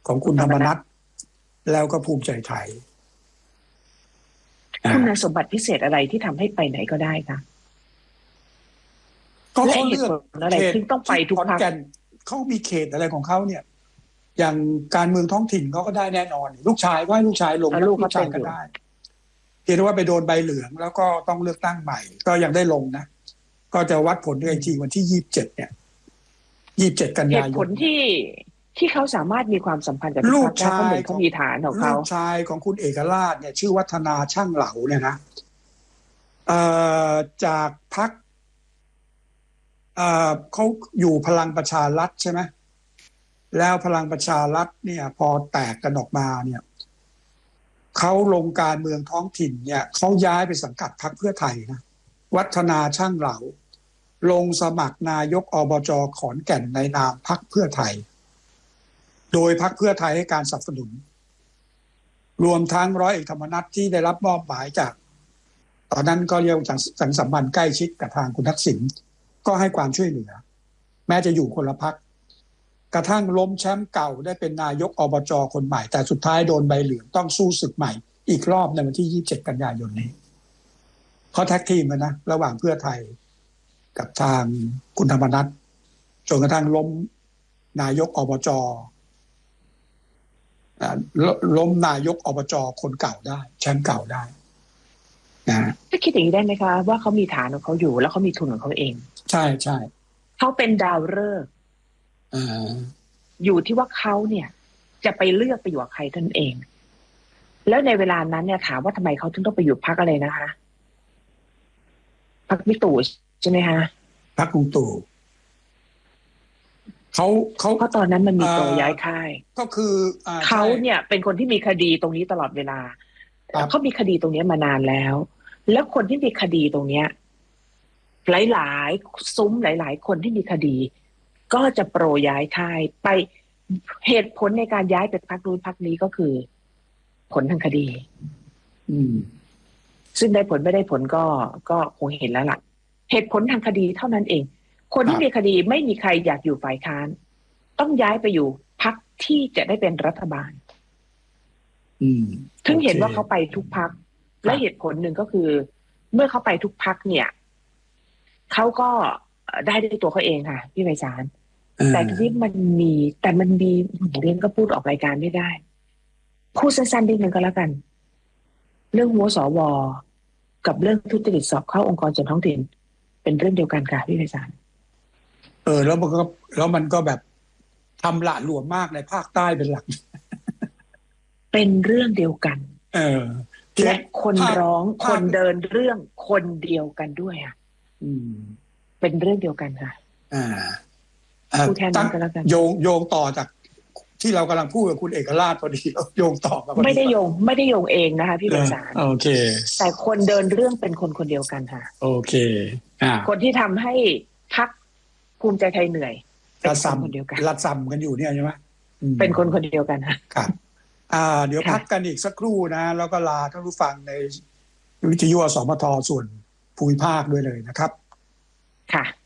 ของคุณธรรมนัสแล้วก็ภูมิใจไทยคุณสมบัติพิเศษอะไรที่ทำให้ไปไหนก็ได้คะก็เขาเลือกอะไรที่ต้องไปทุกพรรคเขามีเขตอะไรของเขาเนี่ยอย่างการเมืองท้องถิ่นเขาก็ได้แน่นอนลูกชายว่าลูกชายลงลูกชายก็ได้เพียงแต่ว่าไปโดนใบเหลืองแล้วก็ต้องเลือกตั้งใหม่ก็ยังได้ลงนะก็จะวัดผลด้วยจริงวันที่27เนี่ย27กันยายนเหตุผลที่เขาสามารถมีความสัมพันธ์กับลูกชายเขามีฐานของเขาลูกชายของคุณเอกราชเนี่ยชื่อวัฒนาช่างเหลาเนี่ยนะจากพรรคเขาอยู่พลังประชารัฐใช่ไหมแล้วพลังประชารัฐเนี่ยพอแตกกันออกมาเนี่ยเขาลงการเมืองท้องถิ่นเนี่ยเขาย้ายไปสังกัดพรรคเพื่อไทยนะวัฒนาช่างเหลาลงสมัครนายกอบจ.ขอนแก่นในนามพรรคเพื่อไทยโดยพรรคเพื่อไทยให้การสนับสนุนรวมทั้งร้อยเอกธรรมนัสที่ได้รับมอบหมายจากตอนนั้นก็เรียกว่าสัมพันธ์ใกล้ชิดกับทางคุณทักษิณก็ให้ความช่วยเหลือแม้จะอยู่คนละพรรคกระทั่งล้มแชมป์เก่าได้เป็นนายกอบจ.คนใหม่แต่สุดท้ายโดนใบเหลืองต้องสู้ศึกใหม่อีกรอบในวันที่27กันยายนนี้เขาแท็กทีมกันนะระหว่างเพื่อไทยกับทางคุณธรรมนัสจนกระทั่งนายกอบจ.ล้มนายกอบจ.คนเก่าได้แชมป์เก่าได้นะถ้าคิดอย่างนี้ได้ไหมคะว่าเขามีฐานของเขาอยู่แล้วเขามีทุนของเขาเองใช่ใช่เขาเป็นดาวฤกษ์อยู่ที่ว่าเขาเนี่ยจะไปเลือกไปอยู่กับใครท่านเองแล้วในเวลานั้นเนี่ยถามว่าทำไมเขาถึงต้องไปอยู่พรรคอะไรนะคะพรรคบิ๊กตู่ใช่ไหมคะพรรคลุงตู่เพราะตอนนั้นมันมีโปรย้ายค่ายก็คือเขาเนี่ยเป็นคนที่มีคดีตรงนี้ตลอดเวลาเขามีคดีตรงนี้มานานแล้วแล้วคนที่มีคดีตรงเนี้ยหลายๆซุ้มหลายๆคนที่มีคดีก็จะโปรย้ายค่ายไปเหตุผลในการย้ายไปพรรคนู้นพรรคนี้ก็คือผลทางคดีซึ่งได้ผลไม่ได้ผลก็คงเห็นแล้วล่ะเหตุผลทางคดีเท่านั้นเองคนที่มีคดีไม่มีใครอยากอยู่ฝ่ายค้านต้องย้ายไปอยู่พรรคที่จะได้เป็นรัฐบาลถึงเห็นว่าเขาไปทุกพรรคและเหตุผลหนึ่งก็คือเมื่อเขาไปทุกพรรคเนี่ยเขาก็ได้ด้วยตัวเขาเองค่ะพี่ไพศาลแต่ทีนี้มันมีเรื่องก็พูดออกรายการไม่ได้พูดสั้นๆนิดนึงก็แล้วกันเรื่องหัวสวกับเรื่องทุจริตสอบเข้าองค์กรส่วนท้องถิ่นเป็นเรื่องเดียวกันค่ะพี่ไพศาลแล้วมันก็แบบทำหละหลวมมากในภาคใต้เป็นหลักเป็นเรื่องเดียวกันและคนร้องคนเดินเรื่องคนเดียวกันด้วยอ่ะเป็นเรื่องเดียวกันค่ะผู้แทนนั้นก็แล้วกันโยงต่อจากที่เรากำลังพูดกับคุณเอกราชพอดีโยงต่อมาไม่ได้โยงเองนะคะพี่ไพศาลโอเคแต่คนเดินเรื่องเป็นคนเดียวกันค่ะโอเคคนที่ทำให้พรรคภูมิใจไทยเหนื่อยเป็นคนเดียวกันรัดซ้ำกันอยู่เนี่ยใช่ไหมเป็นคนเดียวกันค่ะครับเดี๋ยวพักกันอีกสักครู่นะแล้วก็ลาท่านผู้ฟังในวิทยุอสมทส่วนภูมิภาคด้วยเลยนะครับค่ะ